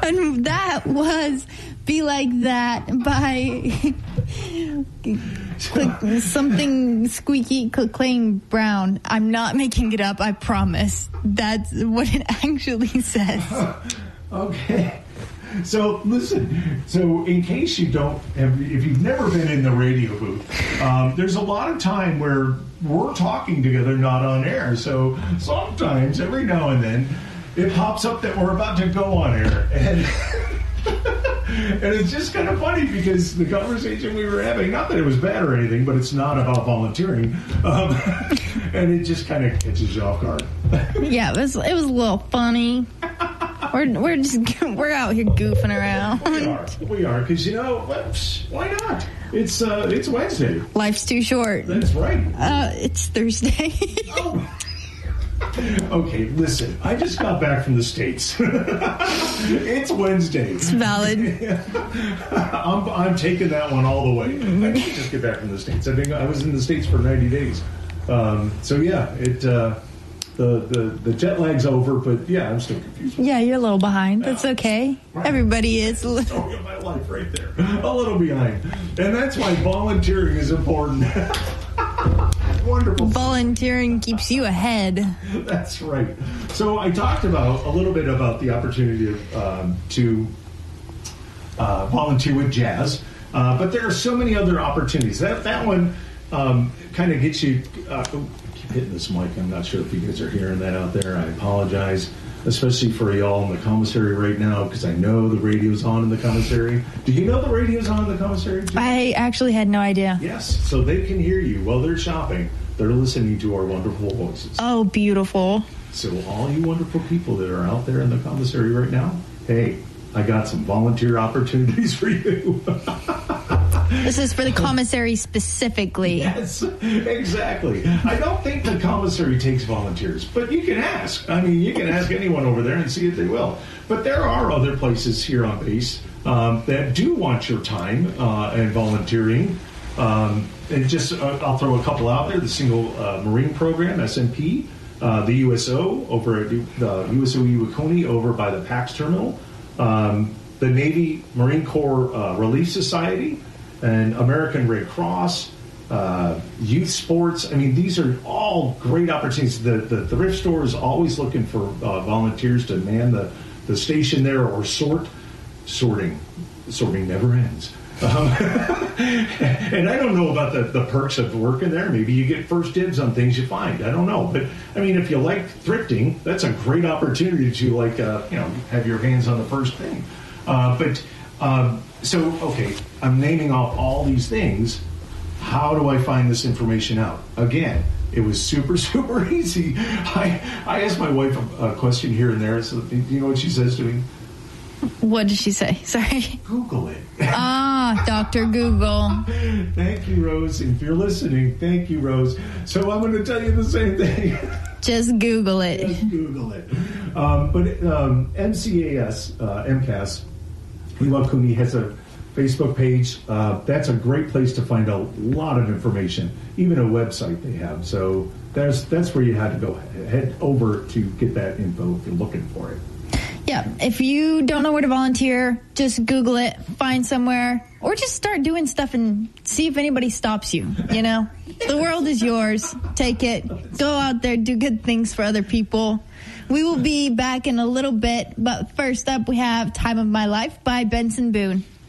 And that was Be Like That by something squeaky clang brown. I'm not making it up, I promise. That's what it actually says. Okay. So, listen, so in case you don't have, if you've never been in the radio booth, there's a lot of time where we're talking together, not on air. So sometimes, every now and then, it pops up that we're about to go on air. And and it's just kind of funny because the conversation we were having, not that it was bad or anything, but it's not about volunteering. And it just kind of catches you off guard. Yeah, it was a little funny. We're out here goofing around. We are, because why not? It's Wednesday. Life's too short. That's right. It's Thursday. Oh. Okay, listen. I just got back from the States. It's Wednesday. It's valid. I'm taking that one all the way. I didn't just get back from the States. I was in the States for 90 days. So yeah, the jet lag's over, but yeah, I'm still confused. Yeah, you're a little behind. That's okay. Everybody is. Story of my life right there. A little behind. And that's why volunteering is important. Wonderful. Volunteering keeps you ahead. That's right. So I talked a little bit about the opportunity to volunteer with Jazz, but there are so many other opportunities. That one kind of gets you. I keep hitting this mic. I'm not sure if you guys are hearing that out there. I apologize, especially for y'all in the commissary right now, because I know the radio's on in the commissary. Do you know the radio's on in the commissary? I actually had no idea. Yes, so they can hear you while they're shopping. They're listening to our wonderful voices. Oh, beautiful. So all you wonderful people that are out there in the commissary right now, hey, I got some volunteer opportunities for you. This is for the commissary specifically. Yes, exactly. I don't think the commissary takes volunteers, but you can ask. I mean, you can ask anyone over there and see if they will. But there are other places here on base that do want your time and volunteering. And just, I'll throw a couple out there. The Single Marine Program, SMP, the USO over at the USO Uwakoni over by the PAX terminal, the Navy Marine Corps Relief Society, and American Red Cross, youth sports. I mean, these are all great opportunities. The thrift store is always looking for volunteers to man the station there or sorting. Sorting never ends. And I don't know about the perks of working there. Maybe you get first dibs on things you find. I don't know. But, I mean, if you like thrifting, that's a great opportunity to, have your hands on the first thing. So, okay, I'm naming off all these things. How do I find this information out? Again, it was super, super easy. I asked my wife a question here and there. So, do you know what she says to me? What did she say? Sorry. Google it. Dr. Google. Thank you, Rose. If you're listening, thank you, Rose. So I'm going to tell you the same thing. Just Google it. Just Google it. MCAS, Iwakuni has a Facebook page. That's a great place to find a lot of information, even a website they have. So that's where you had to head over to get that info if you're looking for it. Yeah, if you don't know where to volunteer, just Google it, find somewhere, or just start doing stuff and see if anybody stops you, you know? The world is yours. Take it. Go out there, do good things for other people. We will be back in a little bit, but first up we have Time of My Life by Benson Boone.